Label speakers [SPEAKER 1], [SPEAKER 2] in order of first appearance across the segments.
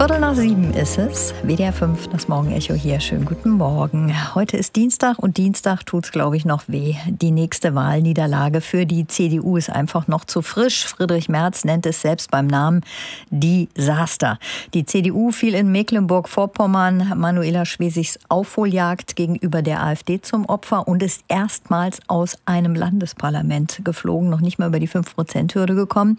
[SPEAKER 1] 6:15 ist es. WDR 5, das Morgenecho hier. Schönen guten Morgen. Heute ist Dienstag und Dienstag tut's, glaube ich, noch weh. Die nächste Wahlniederlage für die CDU ist einfach noch zu frisch. Friedrich Merz nennt es selbst beim Namen Desaster. Die CDU fiel in Mecklenburg-Vorpommern Manuela Schwesigs Aufholjagd gegenüber der AfD zum Opfer und ist erstmals aus einem Landesparlament geflogen, noch nicht mal über die 5%-Hürde gekommen.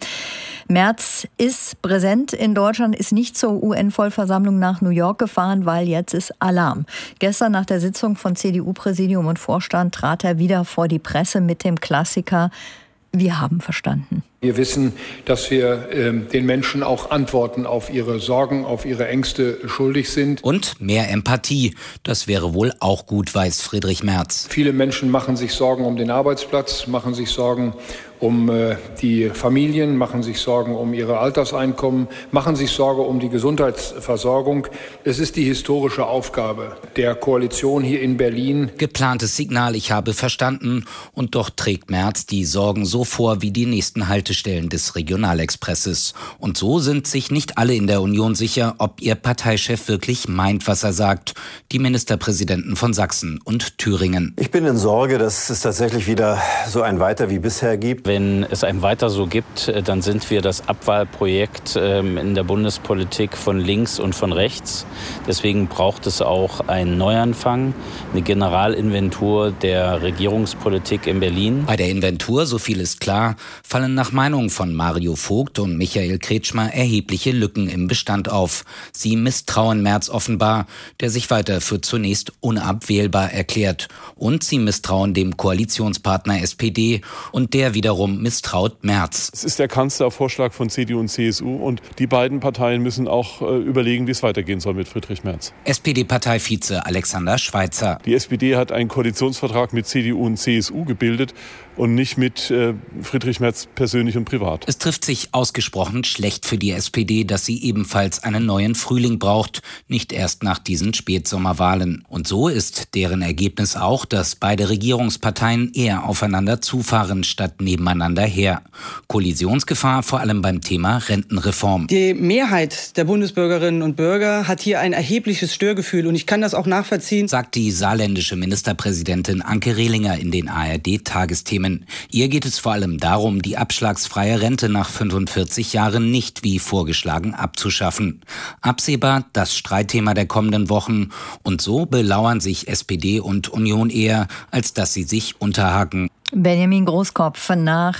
[SPEAKER 1] Merz ist präsent in Deutschland, ist nicht zur UN-Vollversammlung nach New York gefahren, weil jetzt ist Alarm. Gestern nach der Sitzung von CDU-Präsidium und Vorstand trat er wieder vor die Presse mit dem Klassiker: Wir haben verstanden.
[SPEAKER 2] Wir wissen, dass wir den Menschen auch Antworten auf ihre Sorgen, auf ihre Ängste schuldig sind.
[SPEAKER 3] Und mehr Empathie. Das wäre wohl auch gut, weiß Friedrich Merz.
[SPEAKER 2] Viele Menschen machen sich Sorgen um den Arbeitsplatz, machen sich Sorgen um die Familien, machen sich Sorgen um ihre Alterseinkommen, machen sich Sorge um die Gesundheitsversorgung. Es ist die historische Aufgabe der Koalition hier in Berlin.
[SPEAKER 3] Geplantes Signal, ich habe verstanden. Und doch trägt Merz die Sorgen so vor wie die nächsten Haltestellen des Regionalexpresses. Und so sind sich nicht alle in der Union sicher, ob ihr Parteichef wirklich meint, was er sagt. Die Ministerpräsidenten von Sachsen und Thüringen.
[SPEAKER 4] Ich bin in Sorge, dass es tatsächlich wieder so ein Weiter wie bisher gibt.
[SPEAKER 5] Wenn es ein Weiter so gibt, dann sind wir das Abwahlprojekt in der Bundespolitik von links und von rechts. Deswegen braucht es auch einen Neuanfang, eine Generalinventur der Regierungspolitik in Berlin.
[SPEAKER 3] Bei der Inventur, so viel ist klar, fallen nach Meinung von Mario Vogt und Michael Kretschmer erhebliche Lücken im Bestand auf. Sie misstrauen Merz offenbar, der sich weiter für zunächst unabwählbar erklärt. Und sie misstrauen dem Koalitionspartner SPD und der wiederum misstraut Merz.
[SPEAKER 6] Es ist der Kanzlervorschlag von CDU und CSU und die beiden Parteien müssen auch überlegen, wie es weitergehen soll mit Friedrich Merz.
[SPEAKER 3] SPD-Parteivize Alexander Schweitzer.
[SPEAKER 6] Die SPD hat einen Koalitionsvertrag mit CDU und CSU gebildet und nicht mit Friedrich Merz persönlich und privat.
[SPEAKER 3] Es trifft sich ausgesprochen schlecht für die SPD, dass sie ebenfalls einen neuen Frühling braucht, nicht erst nach diesen Spätsommerwahlen. Und so ist deren Ergebnis auch, dass beide Regierungsparteien eher aufeinander zufahren, statt nebeneinander her. Kollisionsgefahr vor allem beim Thema Rentenreform.
[SPEAKER 7] Die Mehrheit der Bundesbürgerinnen und Bürger hat hier ein erhebliches Störgefühl und ich kann das auch nachvollziehen,
[SPEAKER 3] sagt die saarländische Ministerpräsidentin Anke Rehlinger in den ARD-Tagesthemen. Ihr geht es vor allem darum, die abschlagsfreie Rente nach 45 Jahren nicht wie vorgeschlagen abzuschaffen. Absehbar das Streitthema der kommenden Wochen. Und so belauern sich SPD und Union eher, als dass sie sich unterhaken.
[SPEAKER 1] Benjamin Großkopf, nach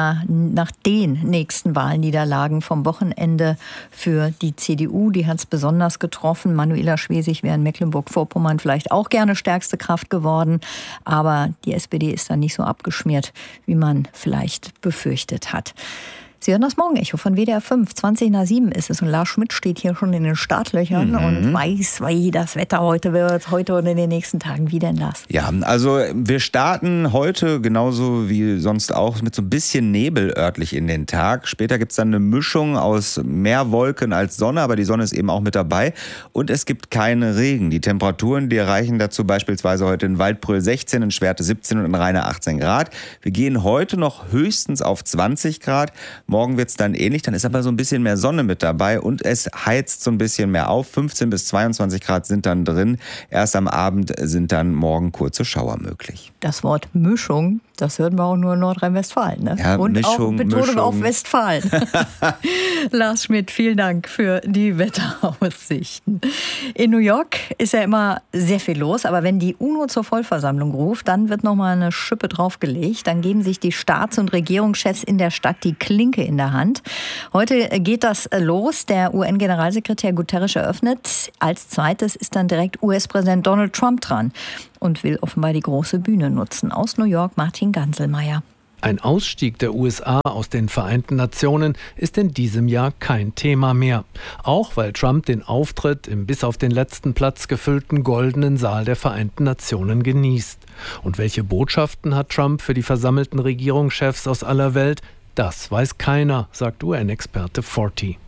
[SPEAKER 1] den nächsten Wahlniederlagen vom Wochenende für die CDU, die hat es besonders getroffen. Manuela Schwesig wäre in Mecklenburg-Vorpommern vielleicht auch gerne stärkste Kraft geworden, aber die SPD ist dann nicht so abgeschmiert, wie man vielleicht befürchtet hat. Sie hören das Morgenecho von WDR 5. 6:20 ist es und Lars Schmidt steht hier schon in den Startlöchern und weiß, wie das Wetter heute wird, heute und in den nächsten Tagen. Wie denn, Lars?
[SPEAKER 8] Ja, also wir starten heute genauso wie sonst auch mit so ein bisschen Nebel örtlich in den Tag. Später gibt es dann eine Mischung aus mehr Wolken als Sonne, aber die Sonne ist eben auch mit dabei. Und es gibt keinen Regen. Die Temperaturen, die erreichen dazu beispielsweise heute in Waldbröl 16, in Schwerte 17 und in Rheine 18 Grad. Wir gehen heute noch höchstens auf 20 Grad. Morgen wird es dann ähnlich, dann ist aber so ein bisschen mehr Sonne mit dabei und es heizt so ein bisschen mehr auf. 15 bis 22 Grad sind dann drin. Erst am Abend sind dann morgen kurze Schauer möglich.
[SPEAKER 1] Das Wort Mischung, das hören wir auch nur in Nordrhein-Westfalen. Ne?
[SPEAKER 8] Ja,
[SPEAKER 1] und
[SPEAKER 8] Mischung,
[SPEAKER 1] auch Betonung
[SPEAKER 8] Mischung.
[SPEAKER 1] auf Westfalen. Lars Schmidt, vielen Dank für die Wetteraussichten. In New York ist ja immer sehr viel los, aber wenn die UNO zur Vollversammlung ruft, dann wird nochmal eine Schippe draufgelegt. Dann geben sich die Staats- und Regierungschefs in der Stadt die Klinke in der Hand. Heute geht das los. Der UN-Generalsekretär Guterres eröffnet. Als zweites ist dann direkt US-Präsident Donald Trump dran und will offenbar die große Bühne nutzen. Aus New York Martin Ganselmeier.
[SPEAKER 9] Ein Ausstieg der USA aus den Vereinten Nationen ist in diesem Jahr kein Thema mehr. Auch weil Trump den Auftritt im bis auf den letzten Platz gefüllten Goldenen Saal der Vereinten Nationen genießt. Und welche Botschaften hat Trump für die versammelten Regierungschefs aus aller Welt? Das weiß keiner, sagt UN-Experte Forti.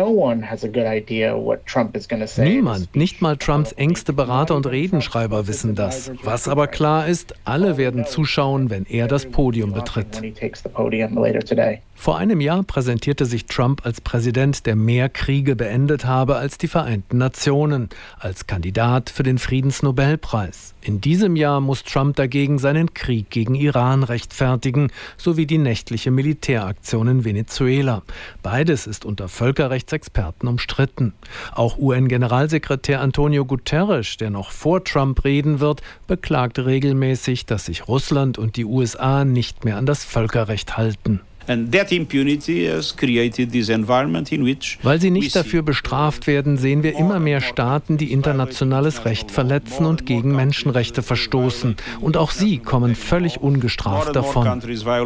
[SPEAKER 9] Niemand, nicht mal Trumps engste Berater und Redenschreiber wissen das. Was aber klar ist, alle werden zuschauen, wenn er das Podium betritt. Vor einem Jahr präsentierte sich Trump als Präsident, der mehr Kriege beendet habe als die Vereinten Nationen, als Kandidat für den Friedensnobelpreis. In diesem Jahr muss Trump dagegen seinen Krieg gegen Iran rechtfertigen, sowie die nächtliche Militäraktion in Venezuela. Beides ist unter Völkerrechtsexperten umstritten. Auch UN-Generalsekretär Antonio Guterres, der noch vor Trump reden wird, beklagt regelmäßig, dass sich Russland und die USA nicht mehr an das Völkerrecht halten. Weil sie nicht dafür bestraft werden, sehen wir immer mehr Staaten, die internationales Recht verletzen und gegen Menschenrechte verstoßen. Und auch sie kommen völlig ungestraft davon.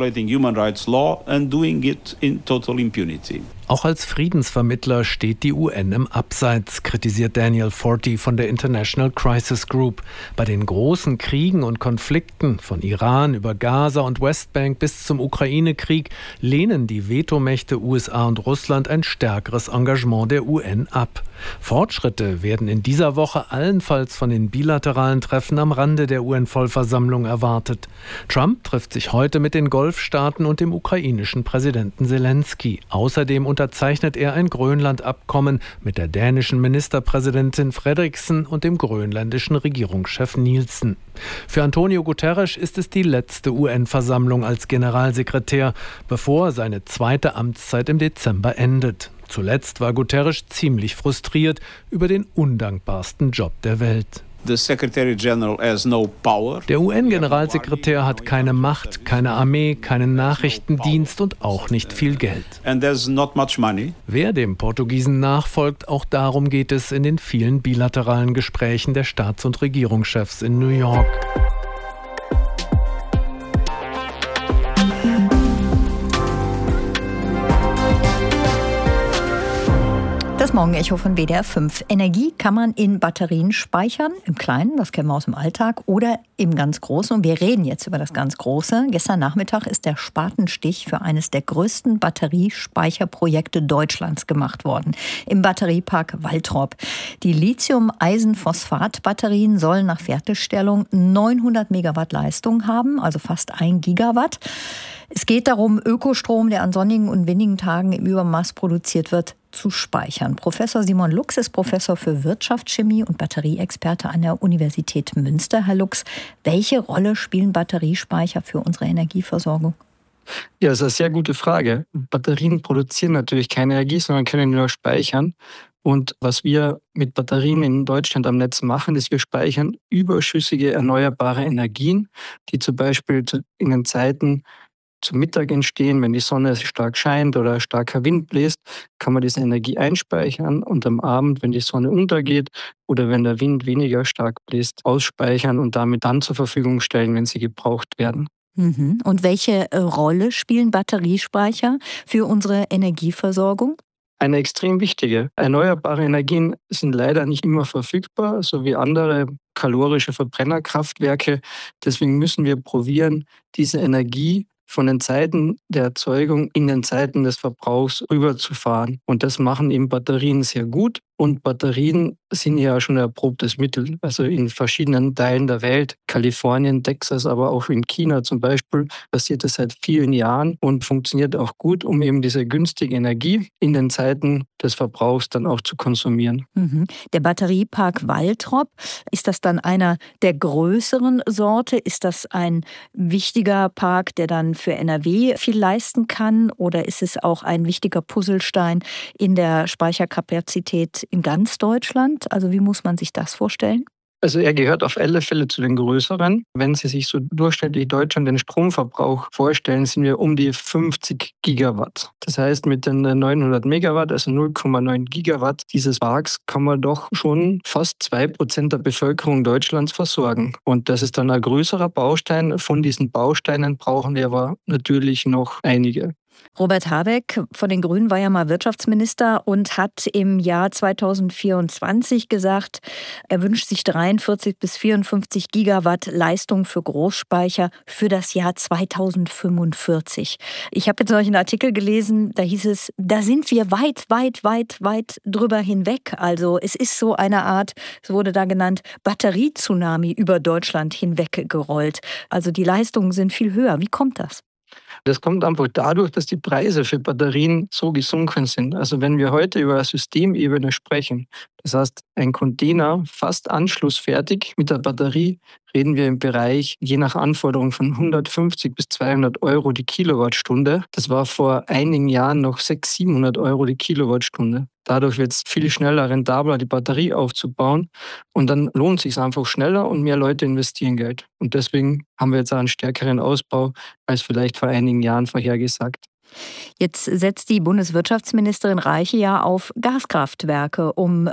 [SPEAKER 9] Auch als Friedensvermittler steht die UN im Abseits, kritisiert Daniel Forti von der International Crisis Group. Bei den großen Kriegen und Konflikten, von Iran über Gaza und Westbank bis zum Ukraine-Krieg, lehnen die Vetomächte USA und Russland ein stärkeres Engagement der UN ab. Fortschritte werden in dieser Woche allenfalls von den bilateralen Treffen am Rande der UN-Vollversammlung erwartet. Trump trifft sich heute mit den Golfstaaten und dem ukrainischen Präsidenten Zelensky. Außerdem unterzeichnet er ein Grönland-Abkommen mit der dänischen Ministerpräsidentin Frederiksen und dem grönländischen Regierungschef Nielsen. Für Antonio Guterres ist es die letzte UN-Versammlung als Generalsekretär, bevor seine zweite Amtszeit im Dezember endet. Zuletzt war Guterres ziemlich frustriert über den undankbarsten Job der Welt. Der UN-Generalsekretär hat keine Macht, keine Armee, keinen Nachrichtendienst und auch nicht viel Geld. Wer dem Portugiesen nachfolgt, auch darum geht es in den vielen bilateralen Gesprächen der Staats- und Regierungschefs in New York.
[SPEAKER 1] Das Morgenecho von WDR 5. Energie kann man in Batterien speichern, im Kleinen, das kennen wir aus dem Alltag, oder im ganz Großen. Und wir reden jetzt über das ganz Große. Gestern Nachmittag ist der Spatenstich für eines der größten Batteriespeicherprojekte Deutschlands gemacht worden, im Batteriepark Waltrop. Die Lithium-Eisenphosphat-Batterien sollen nach Fertigstellung 900 Megawatt Leistung haben, also fast 1 Gigawatt. Es geht darum, Ökostrom, der an sonnigen und windigen Tagen im Übermaß produziert wird, zu speichern. Professor Simon Lux ist Professor für Wirtschaftschemie und Batterieexperte an der Universität Münster. Herr Lux, welche Rolle spielen Batteriespeicher für unsere Energieversorgung?
[SPEAKER 10] Ja, das ist eine sehr gute Frage. Batterien produzieren natürlich keine Energie, sondern können nur speichern. Und was wir mit Batterien in Deutschland am Netz machen, ist, wir speichern überschüssige erneuerbare Energien, die zum Beispiel in den Zeiten zum Mittag entstehen, wenn die Sonne stark scheint oder starker Wind bläst, kann man diese Energie einspeichern und am Abend, wenn die Sonne untergeht oder wenn der Wind weniger stark bläst, ausspeichern und damit dann zur Verfügung stellen, wenn sie gebraucht werden.
[SPEAKER 1] Und welche Rolle spielen Batteriespeicher für unsere Energieversorgung?
[SPEAKER 10] Eine extrem wichtige. Erneuerbare Energien sind leider nicht immer verfügbar, so wie andere kalorische Verbrennerkraftwerke. Deswegen müssen wir probieren, diese Energie von den Zeiten der Erzeugung in den Zeiten des Verbrauchs rüberzufahren. Und das machen eben Batterien sehr gut. Und Batterien sind ja schon ein erprobtes Mittel. Also in verschiedenen Teilen der Welt, Kalifornien, Texas, aber auch in China zum Beispiel, passiert das seit vielen Jahren und funktioniert auch gut, um eben diese günstige Energie in den Zeiten des Verbrauchs dann auch zu konsumieren.
[SPEAKER 1] Der Batteriepark Waltrop, ist das dann einer der größeren Sorte? Ist das ein wichtiger Park, der dann für NRW viel leisten kann? Oder ist es auch ein wichtiger Puzzlestein in der Speicherkapazität in ganz Deutschland? Also wie muss man sich das vorstellen?
[SPEAKER 10] Also er gehört auf alle Fälle zu den größeren. Wenn Sie sich so durchschnittlich Deutschland den Stromverbrauch vorstellen, sind wir um die 50 Gigawatt. Das heißt, mit den 900 Megawatt, also 0,9 Gigawatt dieses Parks, kann man doch schon fast 2% der Bevölkerung Deutschlands versorgen. Und das ist dann ein größerer Baustein. Von diesen Bausteinen brauchen wir aber natürlich noch einige.
[SPEAKER 1] Robert Habeck von den Grünen war ja mal Wirtschaftsminister und hat im Jahr 2024 gesagt, er wünscht sich 43 bis 54 Gigawatt Leistung für Großspeicher für das Jahr 2045. Ich habe jetzt noch einen Artikel gelesen, da hieß es, da sind wir weit drüber hinweg. Also es ist so eine Art, es wurde da genannt, Batterie-Tsunami über Deutschland hinweggerollt. Also die Leistungen sind viel höher. Wie kommt das?
[SPEAKER 10] Das kommt einfach dadurch, dass die Preise für Batterien so gesunken sind. Also wenn wir heute über eine Systemebene sprechen, das heißt ein Container fast anschlussfertig mit der Batterie, reden wir im Bereich je nach Anforderung von 150 bis 200 Euro die Kilowattstunde. Das war vor einigen Jahren noch 600, 700 Euro die Kilowattstunde. Dadurch wird es viel schneller rentabler, die Batterie aufzubauen. Und dann lohnt es sich einfach schneller und mehr Leute investieren Geld. Und deswegen haben wir jetzt auch einen stärkeren Ausbau als vielleicht vor einigen Jahren vorhergesagt.
[SPEAKER 1] Jetzt setzt die Bundeswirtschaftsministerin Reiche ja auf Gaskraftwerke, um,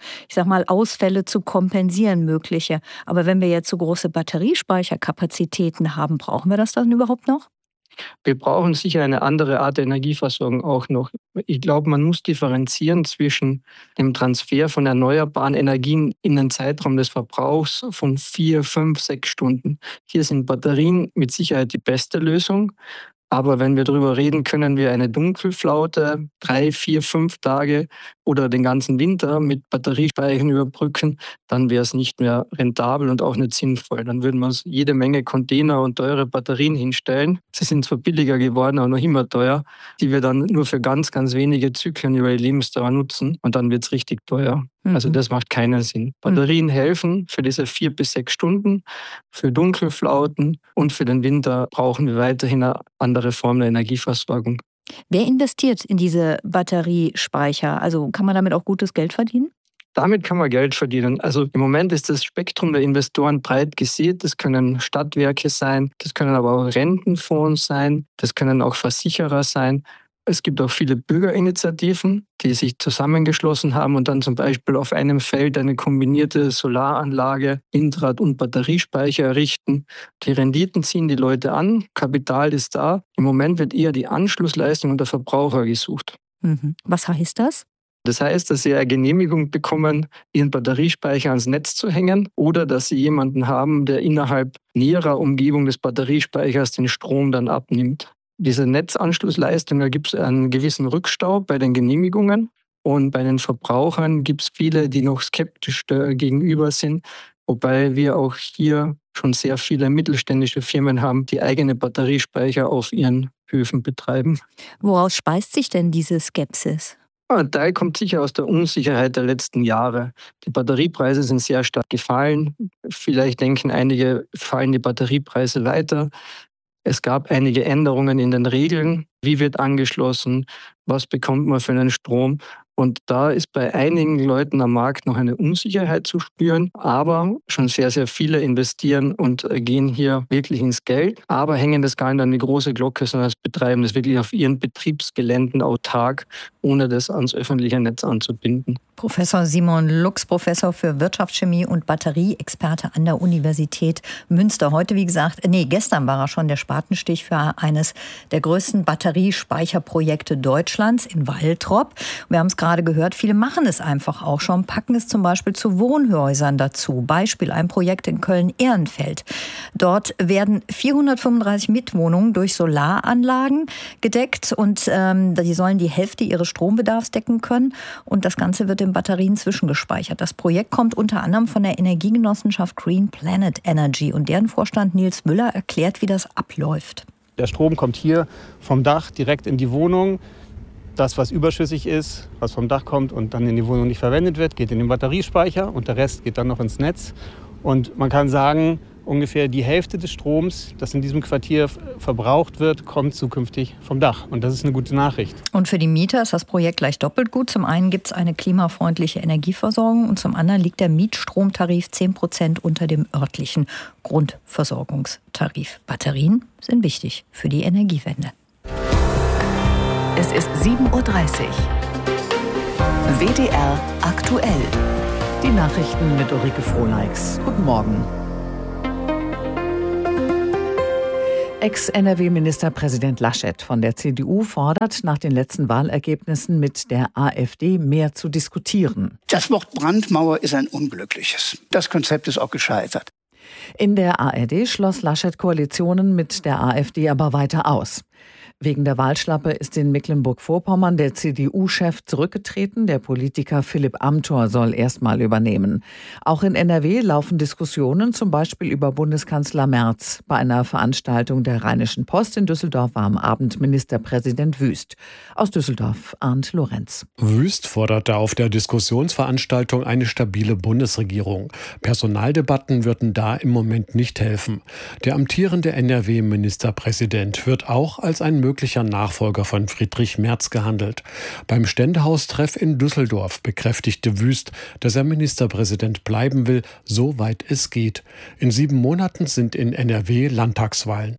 [SPEAKER 1] Ausfälle zu kompensieren, mögliche. Aber wenn wir jetzt so große Batteriespeicherkapazitäten haben, brauchen wir das dann überhaupt noch?
[SPEAKER 10] Wir brauchen sicher eine andere Art der Energieversorgung auch noch. Ich glaube, man muss differenzieren zwischen dem Transfer von erneuerbaren Energien in den Zeitraum des Verbrauchs von 4, 5, 6 Stunden. Hier sind Batterien mit Sicherheit die beste Lösung. Aber wenn wir darüber reden, können wir eine Dunkelflaute 3, 4, 5 Tage oder den ganzen Winter mit Batteriespeichern überbrücken, dann wäre es nicht mehr rentabel und auch nicht sinnvoll. Dann würden wir uns jede Menge Container und teure Batterien hinstellen. Sie sind zwar billiger geworden, aber noch immer teuer, die wir dann nur für ganz, ganz wenige Zyklen über die Lebensdauer nutzen und dann wird es richtig teuer. Also das macht keinen Sinn. Batterien helfen für diese 4 bis 6 Stunden, für Dunkelflauten und für den Winter brauchen wir weiterhin eine andere Form der Energieversorgung.
[SPEAKER 1] Wer investiert in diese Batteriespeicher? Also kann man damit auch gutes Geld verdienen?
[SPEAKER 10] Damit kann man Geld verdienen. Also im Moment ist das Spektrum der Investoren breit gesät. Das können Stadtwerke sein, das können aber auch Rentenfonds sein, das können auch Versicherer sein. Es gibt auch viele Bürgerinitiativen, die sich zusammengeschlossen haben und dann zum Beispiel auf einem Feld eine kombinierte Solaranlage, Windrad- und Batteriespeicher errichten. Die Renditen ziehen die Leute an, Kapital ist da. Im Moment wird eher die Anschlussleistung der Verbraucher gesucht.
[SPEAKER 1] Was heißt das?
[SPEAKER 10] Das heißt, dass sie eine Genehmigung bekommen, ihren Batteriespeicher ans Netz zu hängen oder dass sie jemanden haben, der innerhalb näherer Umgebung des Batteriespeichers den Strom dann abnimmt. Diese Netzanschlussleistung, da gibt es einen gewissen Rückstau bei den Genehmigungen und bei den Verbrauchern gibt es viele, die noch skeptisch gegenüber sind, wobei wir auch hier schon sehr viele mittelständische Firmen haben, die eigene Batteriespeicher auf ihren Höfen betreiben.
[SPEAKER 1] Woraus speist sich denn diese Skepsis?
[SPEAKER 10] Ein Teil kommt sicher aus der Unsicherheit der letzten Jahre. Die Batteriepreise sind sehr stark gefallen. Vielleicht denken einige, fallen die Batteriepreise weiter. Es gab einige Änderungen in den Regeln. Wie wird angeschlossen? Was bekommt man für einen Strom? Und da ist bei einigen Leuten am Markt noch eine Unsicherheit zu spüren. Aber schon sehr, sehr viele investieren und gehen hier wirklich ins Geld. Aber hängen das gar nicht an die große Glocke, sondern betreiben das wirklich auf ihren Betriebsgeländen autark, ohne das ans öffentliche Netz anzubinden.
[SPEAKER 1] Professor Simon Lux, Professor für Wirtschaftschemie und Batterieexperte an der Universität Münster. Heute, gestern war er schon der Spatenstich für eines der größten Batteriespeicherprojekte Deutschlands in Waltrop. Wir haben es gerade gehört, viele machen es einfach auch schon, packen es zum Beispiel zu Wohnhäusern dazu. Beispiel ein Projekt in Köln-Ehrenfeld. Dort werden 435 Mietwohnungen durch Solaranlagen gedeckt und die sollen die Hälfte ihres Strombedarfs decken können und das Ganze wird in Batterien zwischengespeichert. Das Projekt kommt unter anderem von der Energiegenossenschaft Green Planet Energy und deren Vorstand Nils Müller erklärt, wie das abläuft.
[SPEAKER 11] Der Strom kommt hier vom Dach direkt in die Wohnung. Das, was überschüssig ist, was vom Dach kommt und dann in die Wohnung nicht verwendet wird, geht in den Batteriespeicher und der Rest geht dann noch ins Netz. Und man kann sagen, ungefähr die Hälfte des Stroms, das in diesem Quartier verbraucht wird, kommt zukünftig vom Dach. Und das ist eine gute Nachricht.
[SPEAKER 1] Und für die Mieter ist das Projekt gleich doppelt gut. Zum einen gibt es eine klimafreundliche Energieversorgung und zum anderen liegt der Mietstromtarif 10% unter dem örtlichen Grundversorgungstarif. Batterien sind wichtig für die Energiewende.
[SPEAKER 12] Es ist 7:30 Uhr. WDR aktuell.
[SPEAKER 13] Die Nachrichten mit Ulrike Frohneix. Guten Morgen. Ex-NRW-Ministerpräsident Laschet von der CDU fordert, nach den letzten Wahlergebnissen mit der AfD mehr zu diskutieren.
[SPEAKER 14] Das Wort Brandmauer ist ein unglückliches. Das Konzept ist auch gescheitert.
[SPEAKER 13] In der ARD schloss Laschet Koalitionen mit der AfD aber weiter aus. Wegen der Wahlschlappe ist in Mecklenburg-Vorpommern der CDU-Chef zurückgetreten. Der Politiker Philipp Amthor soll erstmal übernehmen. Auch in NRW laufen Diskussionen, zum Beispiel über Bundeskanzler Merz. Bei einer Veranstaltung der Rheinischen Post in Düsseldorf war am Abend Ministerpräsident Wüst. Aus Düsseldorf Arndt Lorenz.
[SPEAKER 15] Wüst forderte auf der Diskussionsveranstaltung eine stabile Bundesregierung. Personaldebatten würden da im Moment nicht helfen. Der amtierende NRW-Ministerpräsident wird auch als ein möglicher Nachfolger von Friedrich Merz gehandelt. Beim Ständehaustreff in Düsseldorf bekräftigte Wüst, dass er Ministerpräsident bleiben will, soweit es geht. In 7 Monaten sind in NRW Landtagswahlen.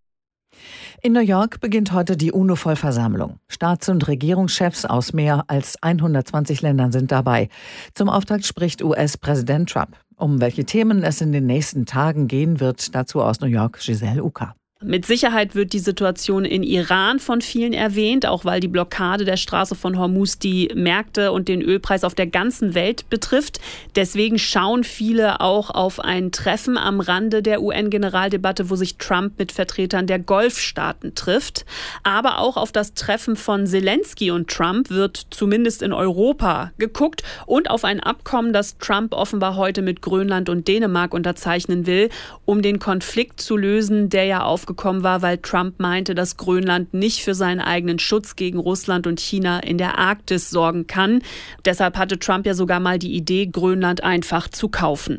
[SPEAKER 13] In New York beginnt heute die UNO-Vollversammlung. Staats- und Regierungschefs aus mehr als 120 Ländern sind dabei. Zum Auftakt spricht US-Präsident Trump. Um welche Themen es in den nächsten Tagen gehen wird, dazu aus New York Giselle Uka.
[SPEAKER 16] Mit Sicherheit wird die Situation in Iran von vielen erwähnt, auch weil die Blockade der Straße von Hormuz die Märkte und den Ölpreis auf der ganzen Welt betrifft. Deswegen schauen viele auch auf ein Treffen am Rande der UN-Generaldebatte, wo sich Trump mit Vertretern der Golfstaaten trifft. Aber auch auf das Treffen von Zelensky und Trump wird zumindest in Europa geguckt und auf ein Abkommen, das Trump offenbar heute mit Grönland und Dänemark unterzeichnen will, um den Konflikt zu lösen, der ja aufgekommen war, weil Trump meinte, dass Grönland nicht für seinen eigenen Schutz gegen Russland und China in der Arktis sorgen kann. Deshalb hatte Trump ja sogar mal die Idee, Grönland einfach zu kaufen.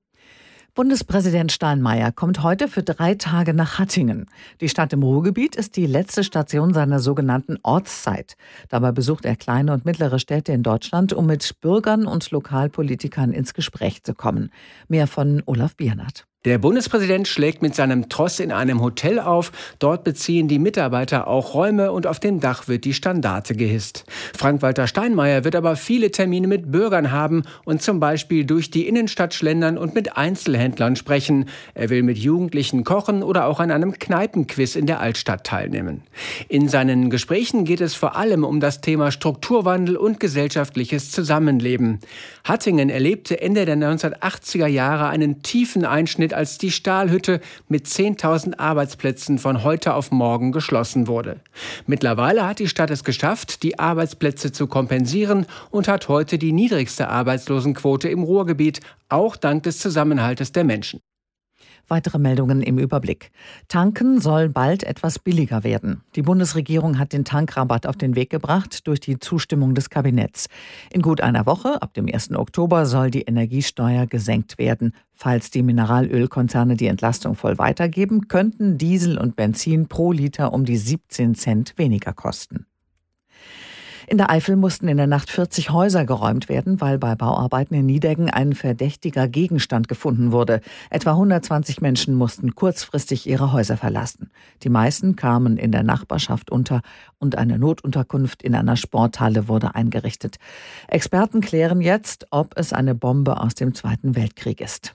[SPEAKER 13] Bundespräsident Steinmeier kommt heute für 3 Tage nach Hattingen. Die Stadt im Ruhrgebiet ist die letzte Station seiner sogenannten Ortszeit. Dabei besucht er kleine und mittlere Städte in Deutschland, um mit Bürgern und Lokalpolitikern ins Gespräch zu kommen. Mehr von Olaf Biernert.
[SPEAKER 17] Der Bundespräsident schlägt mit seinem Tross in einem Hotel auf. Dort beziehen die Mitarbeiter auch Räume und auf dem Dach wird die Standarte gehisst. Frank-Walter Steinmeier wird aber viele Termine mit Bürgern haben und zum Beispiel durch die Innenstadt schlendern und mit Einzelhändlern sprechen. Er will mit Jugendlichen kochen oder auch an einem Kneipenquiz in der Altstadt teilnehmen. In seinen Gesprächen geht es vor allem um das Thema Strukturwandel und gesellschaftliches Zusammenleben. Hattingen erlebte Ende der 1980er Jahre einen tiefen Einschnitt, als die Stahlhütte mit 10.000 Arbeitsplätzen von heute auf morgen geschlossen wurde. Mittlerweile hat die Stadt es geschafft, die Arbeitsplätze zu kompensieren und hat heute die niedrigste Arbeitslosenquote im Ruhrgebiet, auch dank des Zusammenhaltes der Menschen.
[SPEAKER 13] Weitere Meldungen im Überblick. Tanken soll bald etwas billiger werden. Die Bundesregierung hat den Tankrabatt auf den Weg gebracht durch die Zustimmung des Kabinetts. In gut einer Woche, ab dem 1. Oktober, soll die Energiesteuer gesenkt werden. Falls die Mineralölkonzerne die Entlastung voll weitergeben, könnten Diesel und Benzin pro Liter um die 17 Cent weniger kosten. In der Eifel mussten in der Nacht 40 Häuser geräumt werden, weil bei Bauarbeiten in Nideggen ein verdächtiger Gegenstand gefunden wurde. Etwa 120 Menschen mussten kurzfristig ihre Häuser verlassen. Die meisten kamen in der Nachbarschaft unter und eine Notunterkunft in einer Sporthalle wurde eingerichtet. Experten klären jetzt, ob es eine Bombe aus dem Zweiten Weltkrieg ist.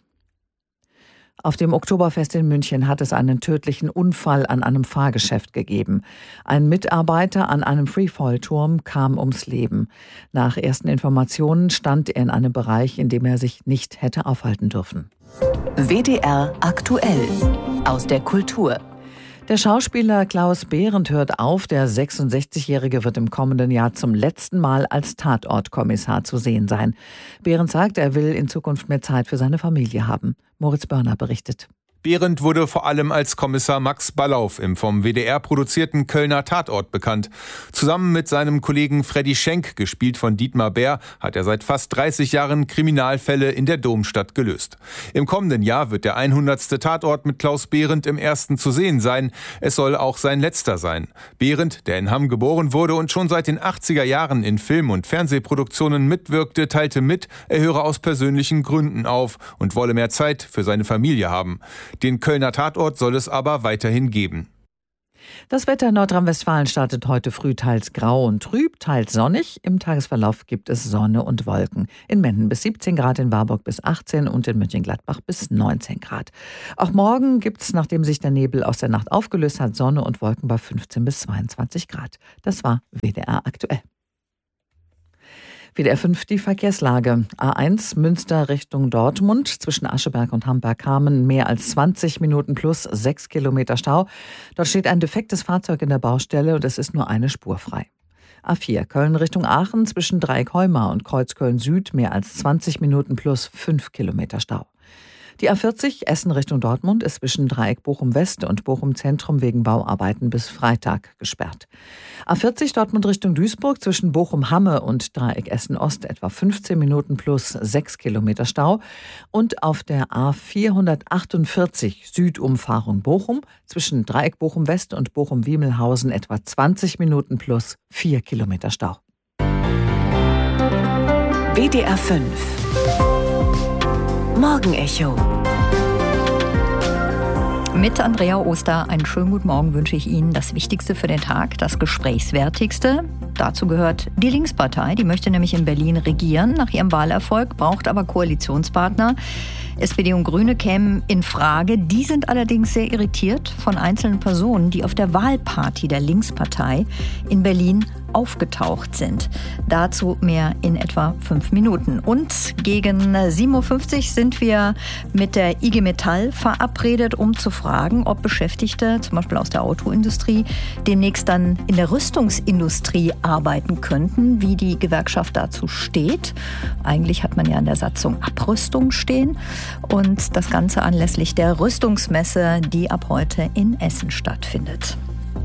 [SPEAKER 13] Auf dem Oktoberfest in München hat es einen tödlichen Unfall an einem Fahrgeschäft gegeben. Ein Mitarbeiter an einem Freefall-Turm kam ums Leben. Nach ersten Informationen stand er in einem Bereich, in dem er sich nicht hätte aufhalten dürfen.
[SPEAKER 12] WDR aktuell aus der Kultur.
[SPEAKER 13] Der Schauspieler Klaus Behrendt hört auf. Der 66-Jährige wird im kommenden Jahr zum letzten Mal als Tatortkommissar zu sehen sein. Behrendt sagt, er will in Zukunft mehr Zeit für seine Familie haben. Moritz Börner berichtet.
[SPEAKER 18] Behrendt wurde vor allem als Kommissar Max Ballauf im vom WDR produzierten Kölner Tatort bekannt. Zusammen mit seinem Kollegen Freddy Schenk, gespielt von Dietmar Bär, hat er seit fast 30 Jahren Kriminalfälle in der Domstadt gelöst. Im kommenden Jahr wird der 100. Tatort mit Klaus Behrendt im ersten zu sehen sein. Es soll auch sein letzter sein. Behrendt, der in Hamm geboren wurde und schon seit den 80er Jahren in Film- und Fernsehproduktionen mitwirkte, teilte mit, er höre aus persönlichen Gründen auf und wolle mehr Zeit für seine Familie haben. Den Kölner Tatort soll es aber weiterhin geben.
[SPEAKER 13] Das Wetter in Nordrhein-Westfalen startet heute früh teils grau und trüb, teils sonnig. Im Tagesverlauf gibt es Sonne und Wolken. In Menden bis 17 Grad, in Warburg bis 18 und in Mönchengladbach bis 19 Grad. Auch morgen gibt es, nachdem sich der Nebel aus der Nacht aufgelöst hat, Sonne und Wolken bei 15 bis 22 Grad. Das war WDR aktuell. WDR 5 die Verkehrslage. A1 Münster Richtung Dortmund zwischen Ascheberg und Hamburg-Hameln mehr als 20 Minuten plus 6 Kilometer Stau. Dort steht ein defektes Fahrzeug in der Baustelle und es ist nur eine Spur frei. A4 Köln Richtung Aachen zwischen Dreieck-Heumar und Kreuzköln Süd mehr als 20 Minuten plus 5 Kilometer Stau. Die A40 Essen Richtung Dortmund ist zwischen Dreieck Bochum West und Bochum Zentrum wegen Bauarbeiten bis Freitag gesperrt. A40 Dortmund Richtung Duisburg zwischen Bochum Hamme und Dreieck Essen Ost etwa 15 Minuten plus 6 Kilometer Stau. Und auf der A448 Südumfahrung Bochum zwischen Dreieck Bochum West und Bochum Wiemelhausen etwa 20 Minuten plus 4 Kilometer Stau.
[SPEAKER 12] WDR 5 Morgenecho.
[SPEAKER 1] Mit Andrea Oster einen schönen guten Morgen wünsche ich Ihnen. Das Wichtigste für den Tag, das Gesprächswertigste. Dazu gehört die Linkspartei. Die möchte nämlich in Berlin regieren nach ihrem Wahlerfolg, braucht aber Koalitionspartner. SPD und Grüne kämen in Frage. Die sind allerdings sehr irritiert von einzelnen Personen, die auf der Wahlparty der Linkspartei in Berlin aufgetaucht sind. Dazu mehr in etwa 5 Minuten. Und gegen 7.50 Uhr sind wir mit der IG Metall verabredet, um zu fragen, ob Beschäftigte, zum Beispiel aus der Autoindustrie, demnächst dann in der Rüstungsindustrie arbeiten könnten, wie die Gewerkschaft dazu steht. Eigentlich hat man ja in der Satzung Abrüstung stehen. Und das Ganze anlässlich der Rüstungsmesse, die ab heute in Essen stattfindet.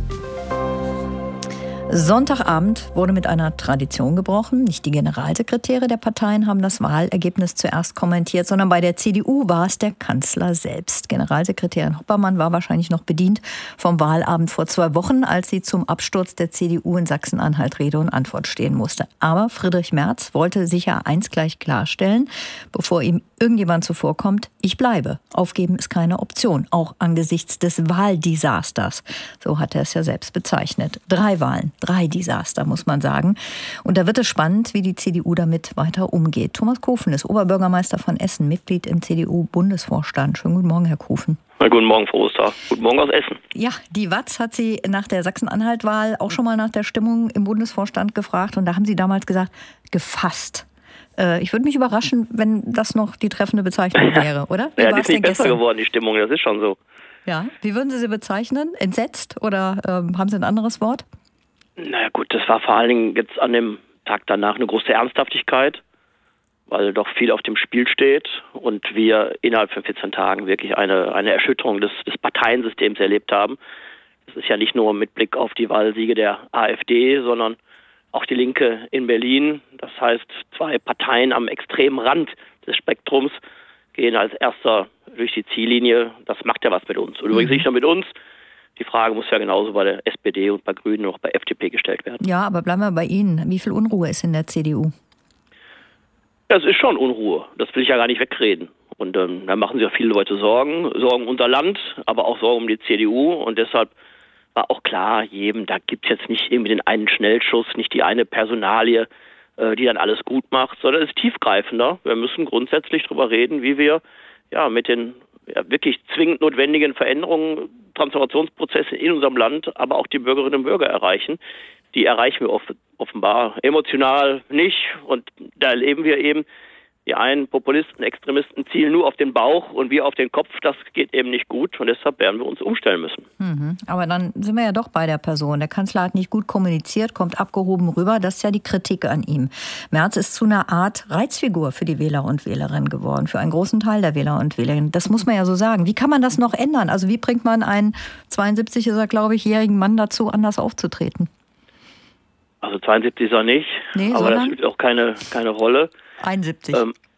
[SPEAKER 1] Sonntagabend wurde mit einer Tradition gebrochen. Nicht die Generalsekretäre der Parteien haben das Wahlergebnis zuerst kommentiert, sondern bei der CDU war es der Kanzler selbst. Generalsekretärin Hoppermann war wahrscheinlich noch bedient vom Wahlabend vor 2 Wochen, als sie zum Absturz der CDU in Sachsen-Anhalt Rede und Antwort stehen musste. Aber Friedrich Merz wollte sicher eins gleich klarstellen, bevor ihm irgendjemand zuvorkommt: Ich bleibe. Aufgeben ist keine Option, auch angesichts des Wahldesasters. So hat er es ja selbst bezeichnet. 3 Wahlen. 3 Desaster, muss man sagen. Und da wird es spannend, wie die CDU damit weiter umgeht. Thomas Kofen ist Oberbürgermeister von Essen, Mitglied im CDU-Bundesvorstand. Schönen guten Morgen, Herr Kofen.
[SPEAKER 19] Na, guten Morgen, Frau Oster. Guten Morgen aus Essen.
[SPEAKER 1] Ja, die Watz hat Sie nach der Sachsen-Anhalt-Wahl auch schon mal nach der Stimmung im Bundesvorstand gefragt. Und da haben Sie damals gesagt, gefasst. Ich würde mich überraschen, wenn das noch die treffende Bezeichnung wäre, oder? Wie
[SPEAKER 19] ja, die ist nicht besser geworden, die Stimmung. Das ist schon so.
[SPEAKER 1] Ja, wie würden Sie sie bezeichnen? Entsetzt oder haben Sie ein anderes Wort?
[SPEAKER 19] Naja gut, das war vor allen Dingen jetzt an dem Tag danach eine große Ernsthaftigkeit, weil doch viel auf dem Spiel steht und wir innerhalb von 14 Tagen wirklich eine Erschütterung des Parteiensystems erlebt haben. Das ist ja nicht nur mit Blick auf die Wahlsiege der AfD, sondern auch die Linke in Berlin. Das heißt, 2 Parteien am extremen Rand des Spektrums gehen als erster durch die Ziellinie. Das macht ja was mit uns. Und übrigens nicht nur mit uns. Die Frage muss ja genauso bei der SPD und bei Grünen und auch bei FDP gestellt werden.
[SPEAKER 1] Ja, aber bleiben wir bei Ihnen. Wie viel Unruhe ist in der CDU?
[SPEAKER 19] Es ist schon Unruhe. Das will ich ja gar nicht wegreden. Und da machen sich ja viele Leute Sorgen. Sorgen unser Land, aber auch Sorgen um die CDU. Und deshalb war auch klar, da gibt es jetzt nicht irgendwie den einen Schnellschuss, nicht die eine Personalie, die dann alles gut macht, sondern es ist tiefgreifender. Wir müssen grundsätzlich darüber reden, wie wir mit den wirklich zwingend notwendigen Veränderungen, Transformationsprozesse in unserem Land, aber auch die Bürgerinnen und Bürger erreichen. Die erreichen wir offenbar emotional nicht. Und da erleben wir eben, die einen Populisten, Extremisten zielen nur auf den Bauch und wir auf den Kopf. Das geht eben nicht gut und deshalb werden wir uns umstellen müssen.
[SPEAKER 1] Aber dann sind wir ja doch bei der Person. Der Kanzler hat nicht gut kommuniziert, kommt abgehoben rüber. Das ist ja die Kritik an ihm. Merz ist zu einer Art Reizfigur für die Wähler und Wählerinnen geworden, für einen großen Teil der Wähler und Wählerinnen. Das muss man ja so sagen. Wie kann man das noch ändern? Also wie bringt man einen 72, ist er, glaube ich, jährigen Mann dazu, anders aufzutreten?
[SPEAKER 19] Also 72 ist er nicht,
[SPEAKER 1] nee,
[SPEAKER 19] aber das spielt auch keine Rolle.
[SPEAKER 1] 71.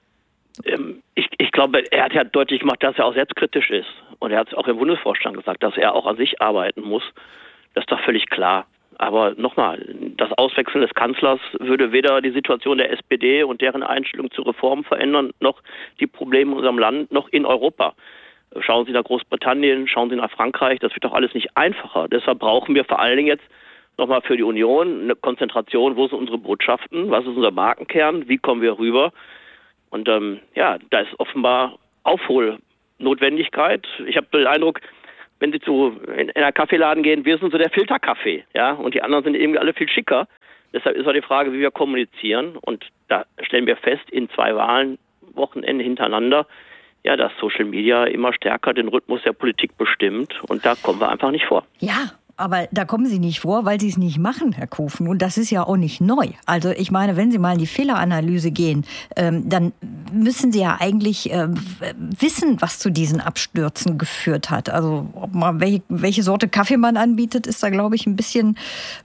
[SPEAKER 19] Ich glaube, er hat ja deutlich gemacht, dass er auch selbstkritisch ist. Und er hat es auch im Bundesvorstand gesagt, dass er auch an sich arbeiten muss. Das ist doch völlig klar. Aber nochmal, das Auswechseln des Kanzlers würde weder die Situation der SPD und deren Einstellung zu Reformen verändern, noch die Probleme in unserem Land, noch in Europa. Schauen Sie nach Großbritannien, schauen Sie nach Frankreich, das wird doch alles nicht einfacher. Deshalb brauchen wir vor allen Dingen jetzt nochmal für die Union eine Konzentration, wo sind unsere Botschaften, was ist unser Markenkern, wie kommen wir rüber? Und da ist offenbar Aufholnotwendigkeit. Ich habe den Eindruck, wenn Sie in einen Kaffeeladen gehen, wir sind so der Filterkaffee, ja, und die anderen sind irgendwie alle viel schicker. Deshalb ist auch die Frage, wie wir kommunizieren. Und da stellen wir fest, in 2 Wahlen, Wochenende hintereinander, ja, dass Social Media immer stärker den Rhythmus der Politik bestimmt. Und da kommen wir einfach nicht vor.
[SPEAKER 1] Ja, aber da kommen Sie nicht vor, weil Sie es nicht machen, Herr Kufen. Und das ist ja auch nicht neu. Also ich meine, wenn Sie mal in die Fehleranalyse gehen, dann müssen Sie ja eigentlich wissen, was zu diesen Abstürzen geführt hat. Also ob man welche Sorte Kaffee man anbietet, ist da, glaube ich, ein bisschen,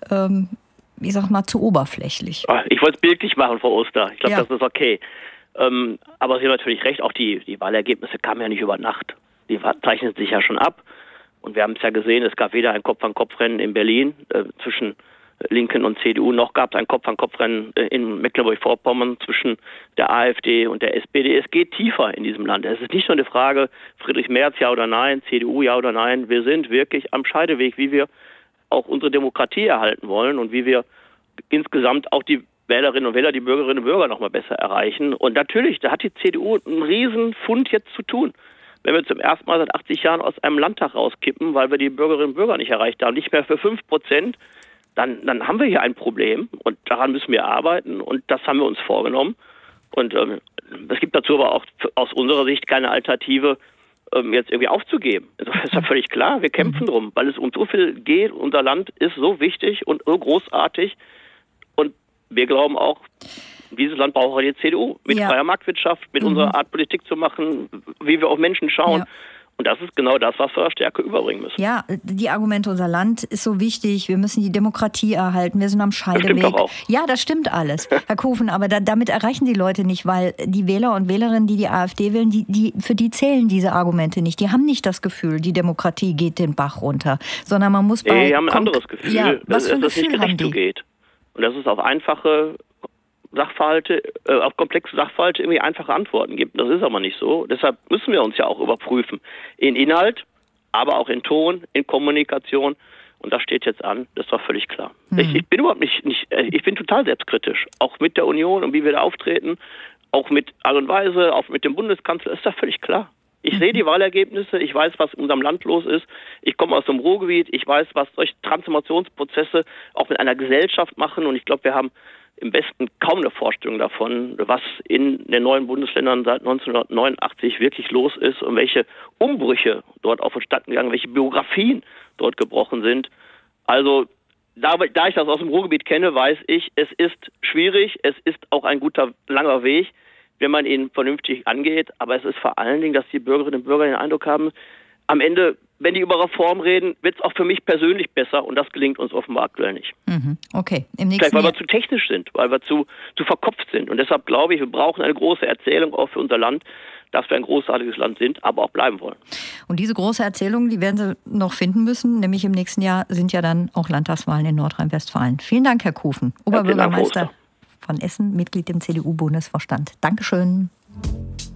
[SPEAKER 1] ich sag mal, zu oberflächlich.
[SPEAKER 19] Ich wollte es bildlich machen, Frau Oster. Ich glaube, das ist okay. Aber Sie haben natürlich recht, auch die Wahlergebnisse kamen ja nicht über Nacht. Die zeichnen sich ja schon ab. Und wir haben es ja gesehen, es gab weder ein Kopf-an-Kopf-Rennen in Berlin zwischen Linken und CDU, noch gab es ein Kopf-an-Kopf-Rennen in Mecklenburg-Vorpommern zwischen der AfD und der SPD. Es geht tiefer in diesem Land. Es ist nicht nur eine Frage, Friedrich Merz ja oder nein, CDU ja oder nein. Wir sind wirklich am Scheideweg, wie wir auch unsere Demokratie erhalten wollen und wie wir insgesamt auch die Wählerinnen und Wähler, die Bürgerinnen und Bürger noch mal besser erreichen. Und natürlich, da hat die CDU einen riesen Fund jetzt zu tun. Wenn wir zum ersten Mal seit 80 Jahren aus einem Landtag rauskippen, weil wir die Bürgerinnen und Bürger nicht erreicht haben, nicht mehr für 5%, dann haben wir hier ein Problem und daran müssen wir arbeiten und das haben wir uns vorgenommen. Und es gibt dazu aber auch aus unserer Sicht keine Alternative, jetzt irgendwie aufzugeben. Also das ist ja völlig klar, wir kämpfen drum, weil es um so viel geht. Unser Land ist so wichtig und so großartig und wir glauben auch, dieses Land braucht die CDU mit freier Marktwirtschaft, mit unserer Art Politik zu machen, wie wir auf Menschen schauen. Ja. Und das ist genau das, was wir stärker überbringen müssen.
[SPEAKER 1] Ja, die Argumente, unser Land ist so wichtig, wir müssen die Demokratie erhalten, wir sind am Scheideweg.
[SPEAKER 19] Das stimmt doch auch.
[SPEAKER 1] Ja, das stimmt alles, Herr Kufen, aber damit erreichen die Leute nicht, weil die Wähler und Wählerinnen, die AfD wählen, für die zählen diese Argumente nicht. Die haben nicht das Gefühl, die Demokratie geht den Bach runter, sondern man muss
[SPEAKER 19] die haben ein anderes Gefühl,
[SPEAKER 1] was für ein
[SPEAKER 19] dass es nicht gerecht zugeht. Und dass es auf einfache Sachverhalte, auf komplexe Sachverhalte irgendwie einfache Antworten gibt. Das ist aber nicht so. Deshalb müssen wir uns ja auch überprüfen. In Inhalt, aber auch in Ton, in Kommunikation. Und das steht jetzt an. Das ist doch völlig klar. Ich bin überhaupt nicht, ich bin total selbstkritisch. Auch mit der Union und wie wir da auftreten. Auch mit Art und Weise, auch mit dem Bundeskanzler. Ist doch völlig klar. Ich sehe die Wahlergebnisse. Ich weiß, was in unserem Land los ist. Ich komme aus dem Ruhrgebiet. Ich weiß, was solche Transformationsprozesse auch mit einer Gesellschaft machen. Und ich glaube, wir haben im Westen kaum eine Vorstellung davon, was in den neuen Bundesländern seit 1989 wirklich los ist und welche Umbrüche dort auch vonstatten gegangen, welche Biografien dort gebrochen sind. Also da ich das aus dem Ruhrgebiet kenne, weiß ich, es ist schwierig, es ist auch ein guter, langer Weg, wenn man ihn vernünftig angeht. Aber es ist vor allen Dingen, dass die Bürgerinnen und Bürger den Eindruck haben, am Ende, wenn die über Reform reden, wird es auch für mich persönlich besser und das gelingt uns offenbar aktuell nicht.
[SPEAKER 1] Okay.
[SPEAKER 19] Vielleicht, weil wir zu technisch sind, weil wir zu verkopft sind. Und deshalb glaube ich, wir brauchen eine große Erzählung auch für unser Land, dass wir ein großartiges Land sind, aber auch bleiben wollen.
[SPEAKER 1] Und diese große Erzählung, die werden Sie noch finden müssen, nämlich im nächsten Jahr sind ja dann auch Landtagswahlen in Nordrhein-Westfalen. Vielen Dank, Herr Kufen, Oberbürgermeister von Essen, Mitglied im CDU-Bundesvorstand. Dankeschön.